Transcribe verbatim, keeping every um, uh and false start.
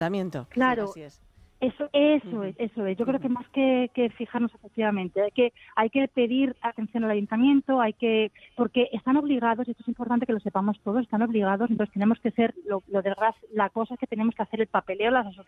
Ayuntamiento. Claro. Sí, así es. Eso, eso Ujú. es, eso es. Yo creo Ujú. que más que, que fijarnos efectivamente, hay que, hay que pedir atención al ayuntamiento, hay que, porque están obligados, y esto es importante que lo sepamos todos, están obligados, entonces tenemos que ser, lo, lo de ras- la cosa es que tenemos que hacer el papeleo, las